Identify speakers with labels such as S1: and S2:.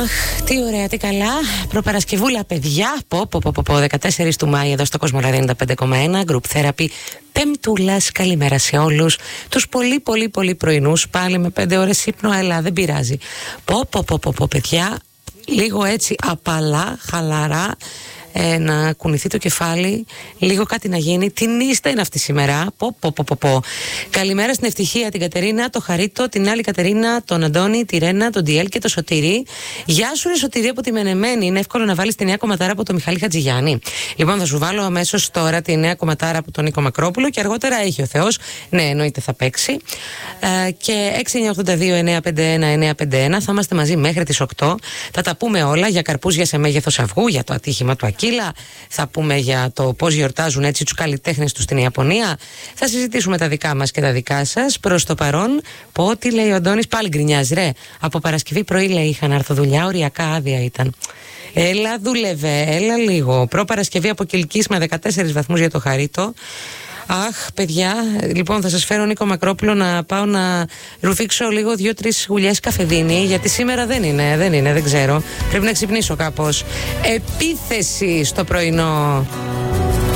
S1: Αχ, τι ωραία, τι καλά. Προπαρασκευούλα, παιδιά. 14 του Μάη εδώ στο Κοσμοράδιο 95,1. Group Therapy. Πέμπτουλας, καλημέρα σε όλους. Τους πολύ πρωινούς. Πάλι με 5 ώρες ύπνο, αλλά δεν πειράζει. Παιδιά. Λίγο έτσι απαλά, χαλαρά. Να κουνηθεί το κεφάλι, λίγο κάτι να γίνει. Τι νύστα είναι αυτή σήμερα. Καλημέρα στην Ευτυχία, την Κατερίνα, το Χαρίτο, την άλλη Κατερίνα, τον Αντώνη, τη Ρένα, τον Διέλ και το Σωτήρι. Γεια σου, ρε Σωτήρι από τη Μενεμένη. Είναι εύκολο να βάλεις τη νέα κομματάρα από τον Μιχάλη Χατζηγιάννη. Λοιπόν, θα σου βάλω αμέσως τώρα τη νέα κομματάρα από τον Νίκο Μακρόπουλο και αργότερα έχει ο Θεός. Ναι, εννοείται θα παίξει. Και 6982-951-951 θα είμαστε μαζί μέχρι τις 8. Θα τα πούμε όλα για καρπούζια σε μέγεθος αυγού, για το ατύχημα του Ακύλα. Θα πούμε για το πώς γιορτάζουν έτσι τους καλλιτέχνες τους στην Ιαπωνία. Θα συζητήσουμε τα δικά μας και τα δικά σας. Προς το παρόν, τι λέει ο Αντώνης, πάλι γκρινιάζει, ρε. Από Παρασκευή πρωί λέει είχα να έρθω δουλειά, οριακά άδεια ήταν. Έλα, δούλευε, έλα λίγο. Προπαρασκευή από Κιλκής με 14 βαθμούς για το Χαρίτο. Αχ, παιδιά, λοιπόν, θα σας φέρω Νίκο Μακρόπουλο να πάω να ρουφήξω λίγο 2-3 γουλιές καφεδίνη, γιατί σήμερα δεν είναι, δεν ξέρω. Πρέπει να ξυπνήσω κάπως. Επίθεση στο πρωινό.